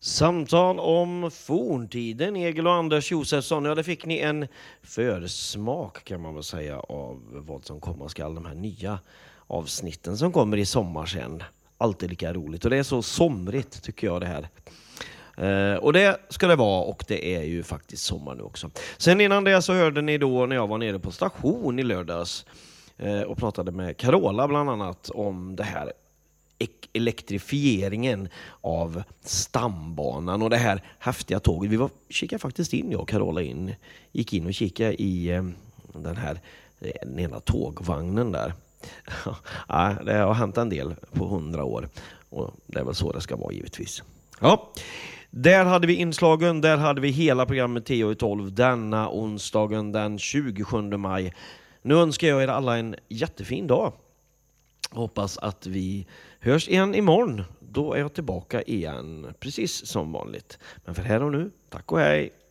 Samtal om forntiden, Egil och Anders Josefsson. Ja, det fick ni en försmak kan man väl säga av vad som komma skall. De här nya avsnitten som kommer i sommar sen. Alltid lika roligt och det är så somrigt tycker jag det här. Och det ska det vara och det är ju faktiskt sommar nu också. Sen innan det så hörde ni då när jag var nere på station i lördags och pratade med Carola bland annat om det här elektrifieringen av stambanan och det här häftiga tåget. Vi kikade faktiskt in, jag och Carola gick in och kikade i den här ena tågvagnen där. Ja, det har hänt en del på 100 år och det är väl så det ska vara givetvis. Ja, där hade vi inslagen, där hade vi hela programmet 10:12 denna onsdagen den 27 maj. Nu önskar jag er alla en jättefin dag. Hoppas att vi hörs igen imorgon. Då är jag tillbaka igen, precis som vanligt. Men för här och nu, tack och hej!